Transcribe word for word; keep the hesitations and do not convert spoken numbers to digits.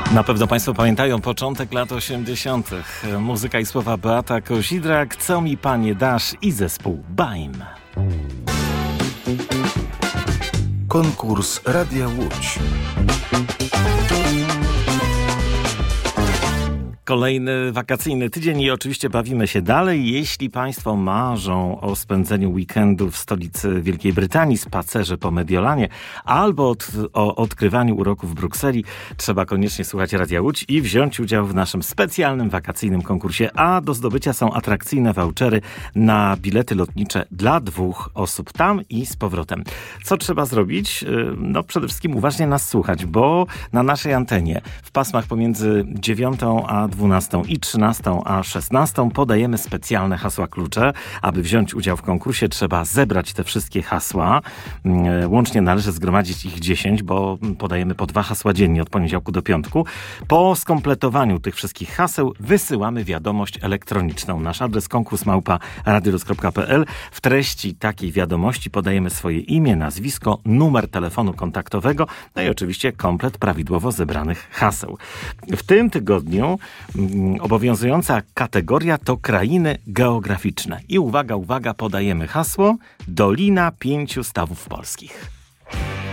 Na pewno Państwo pamiętają początek lat osiemdziesiątych. Muzyka i słowa Beata Kozidrak, Co mi Panie dasz i zespół Baim. Konkurs Radia Łódź. Kolejny wakacyjny tydzień i oczywiście bawimy się dalej. Jeśli Państwo marzą o spędzeniu weekendu w stolicy Wielkiej Brytanii, spacerze po Mediolanie albo od, o odkrywaniu uroków w Brukseli, trzeba koniecznie słuchać Radia Łódź i wziąć udział w naszym specjalnym wakacyjnym konkursie. A do zdobycia są atrakcyjne vouchery na bilety lotnicze dla dwóch osób tam i z powrotem. Co trzeba zrobić? No przede wszystkim uważnie nas słuchać, bo na naszej antenie w pasmach pomiędzy dziewiątą a dwunastą i trzynastą a szesnastą podajemy specjalne hasła klucze. Aby wziąć udział w konkursie, trzeba zebrać te wszystkie hasła. Łącznie należy zgromadzić ich dziesięć, bo podajemy po dwa hasła dziennie od poniedziałku do piątku. Po skompletowaniu tych wszystkich haseł wysyłamy wiadomość elektroniczną. Nasz adres konkurs małpa radioluz kropka pe el. W treści takiej wiadomości podajemy swoje imię, nazwisko, numer telefonu kontaktowego, no i oczywiście komplet prawidłowo zebranych haseł. W tym tygodniu obowiązująca kategoria to krainy geograficzne. I uwaga, uwaga, podajemy hasło Dolina Pięciu Stawów Polskich.